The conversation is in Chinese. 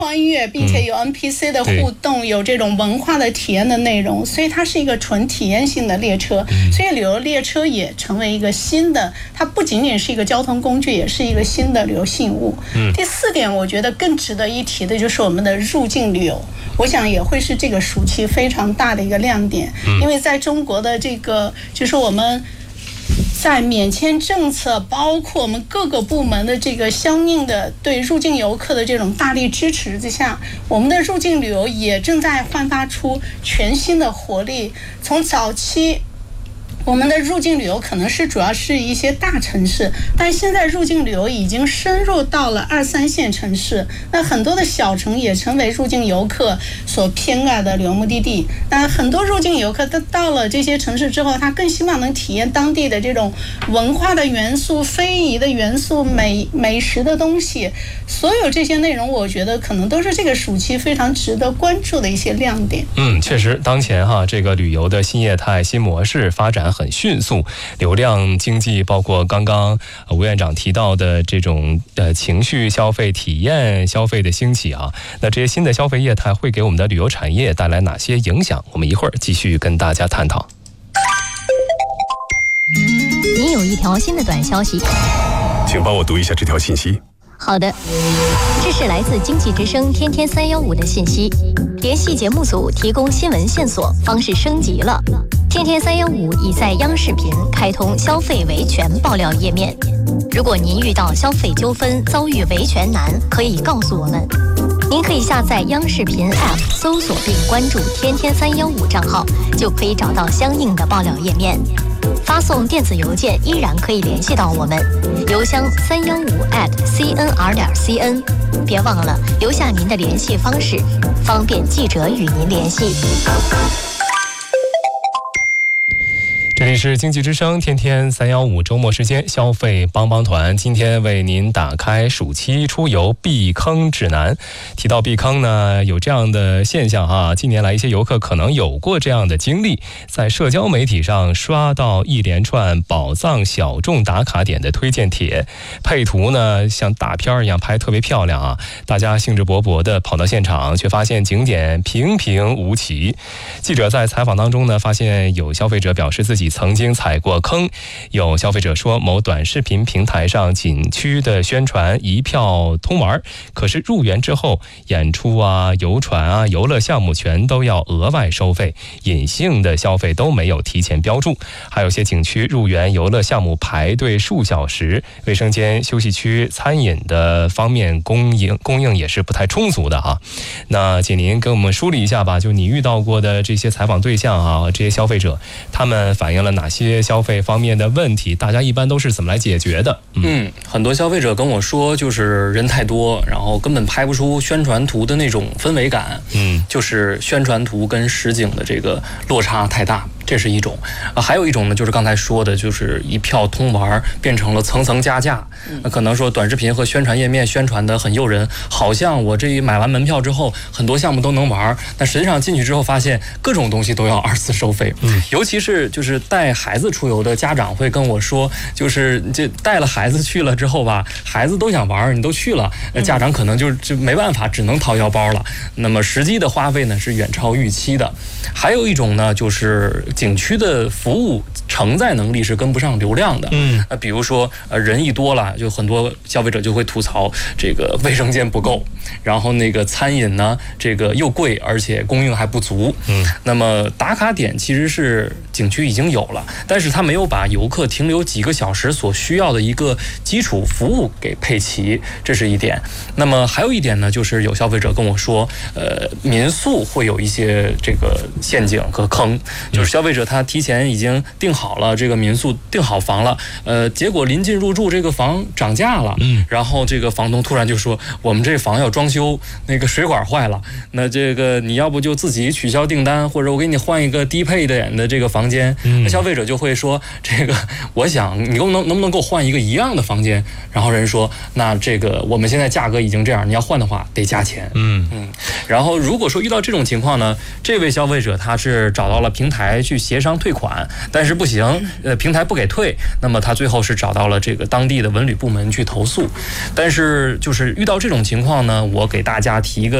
穿越，并且有 NPC 的互动，有这种文化的体验的内容，所以它是一个纯体验性的列车。所以旅游列车也成为一个新的，它不仅仅是一个交通工具，也是一个新的旅游信物。第4点，我觉得更值得一提的就是我们的入境旅游，我想也会是这个暑期非常大的一个亮点，因为在中国的这个就是我们在免签政策，包括我们各个部门的这个相应的对入境游客的这种大力支持之下，我们的入境旅游也正在焕发出全新的活力。从早期我们的入境旅游可能是主要是一些大城市，但现在入境旅游已经深入到了2、3线城市，那很多的小城也成为入境游客所偏爱的旅游目的地。那很多入境游客他到了这些城市之后，他更希望能体验当地的这种文化的元素、非遗的元素、美食的东西，所有这些内容我觉得可能都是这个暑期非常值得关注的一些亮点。 确实当前这个旅游的新业态、新模式发展很迅速，流量经济包括刚刚吴院长提到的这种情绪消费、体验消费的兴起那这些新的消费业态会给我们的旅游产业带来哪些影响？我们一会儿继续跟大家探讨。 您有一条新的短消息， 请帮我读一下这条信息。 好的，这是来自经济之声天天315的信息，联系节目组提供新闻线索，方式升级了。天天315已在央视频开通消费维权爆料页面，如果您遇到消费纠纷遭遇维权难，可以告诉我们。您可以下载央视频 App， 搜索并关注天天315账号，就可以找到相应的爆料页面。发送电子邮件依然可以联系到我们，邮箱315@cnr.cn， 别忘了留下您的联系方式，方便记者与您联系。 这里是经济之声天天315周末时间消费帮帮团，今天为您打开暑期出游避坑指南。提到避坑呢，有这样的现象近年来一些游客可能有过这样的经历，在社交媒体上刷到一连串宝藏小众打卡点的推荐帖，配图呢像大片一样拍特别漂亮大家兴致勃勃地跑到现场，却发现景点平平无奇。记者在采访当中呢，发现有消费者表示自己曾经踩过坑，有消费者说某短视频平台上景区的宣传一票通玩，可是入园之后演出游船游乐项目全都要额外收费，隐性的消费都没有提前标注。还有些景区入园游乐项目排队数小时，卫生间、休息区、餐饮的方面供应也是不太充足的那请您给我们梳理一下吧，就你遇到过的这些采访对象这些消费者，他们反映了哪些消费方面的问题？大家一般都是怎么来解决的？ 很多消费者跟我说，就是人太多，然后根本拍不出宣传图的那种氛围感。就是宣传图跟实景的这个落差太大。这是一种还有一种呢，就是刚才说的，就是一票通玩变成了层层加价。可能说短视频和宣传页面宣传的很诱人，好像我这一买完门票之后很多项目都能玩，但实际上进去之后发现各种东西都要2次收费。尤其是就是带孩子出游的家长会跟我说，就是这带了孩子去了之后吧，孩子都想玩，你都去了，家长可能就没办法，只能掏腰包了。那么实际的花费呢是远超预期的。还有一种呢，就是景区的服务承载能力是跟不上流量的。比如说人一多了，就很多消费者就会吐槽这个卫生间不够，然后那个餐饮呢这个又贵，而且供应还不足。那么打卡点其实是景区已经有了，但是它没有把游客停留几个小时所需要的一个基础服务给配齐，这是一点。那么还有一点呢，就是有消费者跟我说，民宿会有一些这个陷阱和坑，就是消费者他提前已经订好了这个民宿，订好房了，结果临近入住这个房涨价了，然后这个房东突然就说我们这房要装修，那个水管坏了，那这个你要不就自己取消订单，或者我给你换一个低配点的这个房间。那消费者就会说，这个我想你能不能给我换一个一样的房间？然后人说，那这个我们现在价格已经这样，你要换的话得加钱。然后如果说遇到这种情况呢，这位消费者他是找到了平台去去协商退款，但是不行，平台不给退，那么他最后是找到了这个当地的文旅部门去投诉。但是就是遇到这种情况呢，我给大家提一个